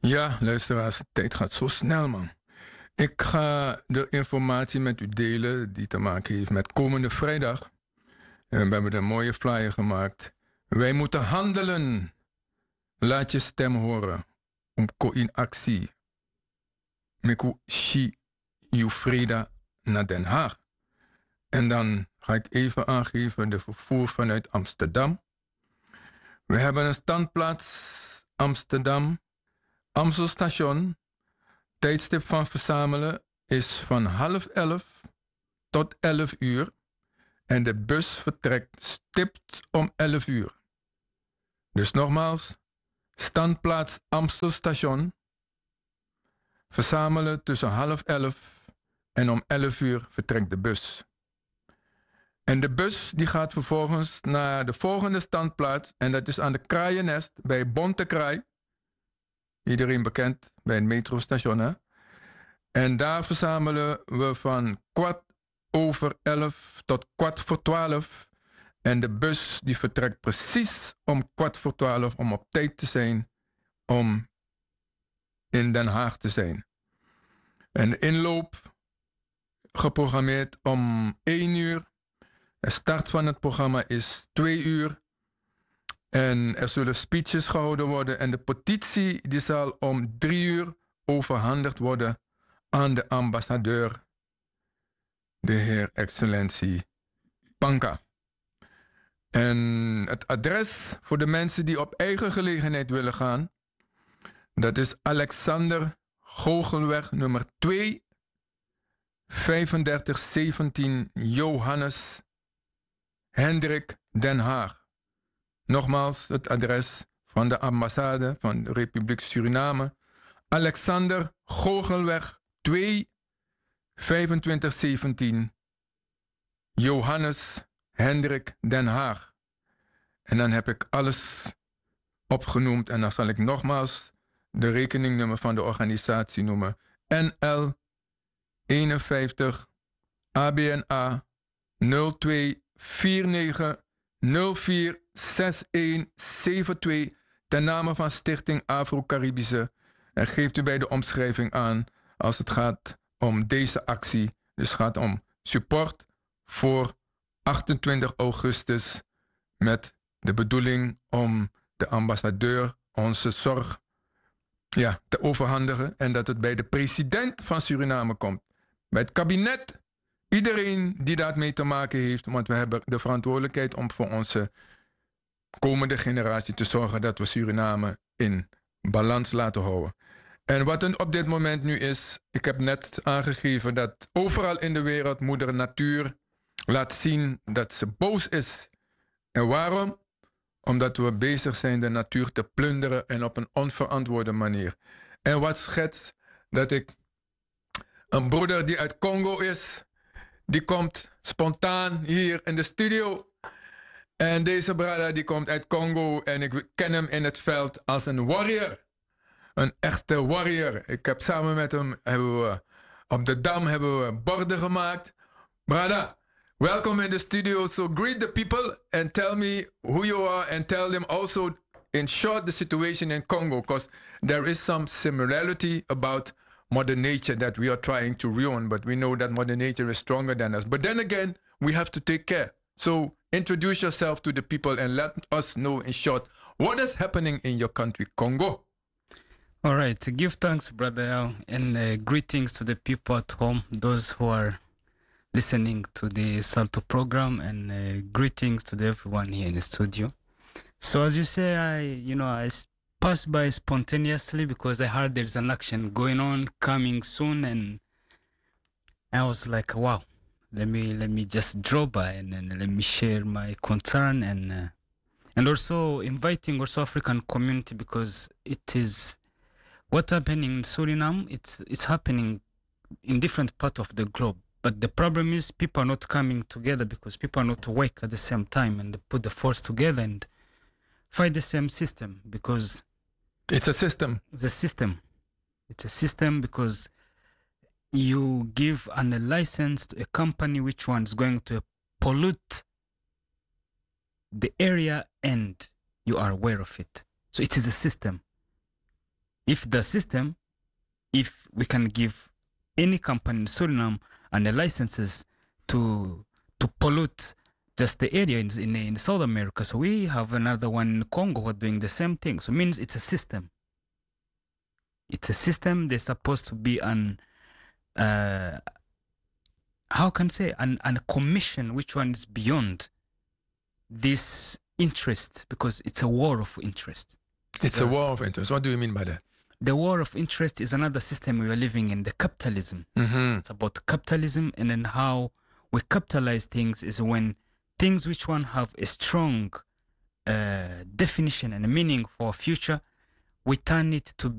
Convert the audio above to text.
Ja, luisteraars, de tijd gaat zo snel, man. Ik ga de informatie met u delen die te maken heeft met komende vrijdag. En we hebben een mooie flyer gemaakt. Wij moeten handelen. Laat je stem horen. Om in actie. Meku Shi Jufreda naar Den Haag. En dan ga ik even aangeven de vervoer vanuit Amsterdam. We hebben een standplaats Amsterdam. Amstelstation. Tijdstip van verzamelen is van 10:30 tot 11 uur. En de bus vertrekt stipt om 11 uur. Dus nogmaals, standplaats Amstelstation. Verzamelen tussen 10:30 en om 11 uur vertrekt de bus. En de bus die gaat vervolgens naar de volgende standplaats. En dat is aan de Kraaiennest bij Bontekraai. Iedereen bekend bij het metrostation, hè? En daar verzamelen we van 11:15 tot 11:15. En de bus die vertrekt precies om 11:15 om op tijd te zijn om in Den Haag te zijn. En de inloop geprogrammeerd om 1 uur. De start van het programma is 2 uur. En er zullen speeches gehouden worden. En de petitie die zal om 3 uur overhandigd worden aan de ambassadeur, de heer Excellentie Panka. En het adres voor de mensen die op eigen gelegenheid willen gaan, dat is Alexander Goochelweg nummer 2, 3517 Johannes Hendrik Den Haag. Nogmaals het adres van de ambassade van de Republiek Suriname. Alexander Goochelweg 2, 2517 Johannes Hendrik Den Haag. En dan heb ik alles opgenoemd en dan zal ik nogmaals de rekeningnummer van de organisatie noemen. NL 51 ABNA 0249 046172 ten name van Stichting Afro-Caribische. En geeft u bij de omschrijving aan als het gaat om deze actie. Dus het gaat om support voor 28 augustus met de bedoeling om de ambassadeur onze zorg te overhandigen en dat het bij de president van Suriname komt. Bij het kabinet, iedereen die daarmee te maken heeft, want we hebben de verantwoordelijkheid om voor onze komende generatie te zorgen dat we Suriname in balans laten houden. En wat er op dit moment nu is, ik heb net aangegeven dat overal in de wereld moeder natuur laat zien dat ze boos is. En waarom? Omdat we bezig zijn de natuur te plunderen en op een onverantwoorde manier. En wat schets dat ik een broeder die uit Congo is, die komt spontaan hier in de studio. En deze brother die komt uit Congo en ik ken hem in het veld als een warrior. Een echte warrior. Ik heb samen met hem, op de Dam hebben we borden gemaakt. Brother, welcome in the studio. So greet the people and tell me who you are and tell them also in short the situation in Congo, because there is some similarity about Mother Nature that we are trying to ruin, but we know that Mother Nature is stronger than us. But then again, we have to take care. So introduce yourself to the people and let us know in short what is happening in your country, Congo. All right. Give thanks, Brother Al, and greetings to the people at home, those who are listening to the Salto program, and greetings to everyone here in the studio. So as you say, I passed by spontaneously because I heard there's an action going on coming soon, and I was like, wow, let me just drop by and let me share my concern and also inviting also African community, because it is what's happening in Suriname. It's happening in different parts of the globe. But the problem is people are not coming together because people are not awake at the same time and they put the force together and fight the same system, because it's a system. It's a system. It's a system because you give a license to a company which one's going to pollute the area and you are aware of it. So it is a system. if we can give any company in Suriname and the licenses to pollute just the area in South America. So we have another one in Congo who are doing the same thing. So it means it's a system. It's a system. There's supposed to be an commission which one is beyond this interest, because it's a war of interest. It's a war of interest. What do you mean by that? The war of interest is another system we are living in, the capitalism. Mm-hmm. It's about capitalism, and then how we capitalize things is when things which one have a strong definition and a meaning for future, we turn it to be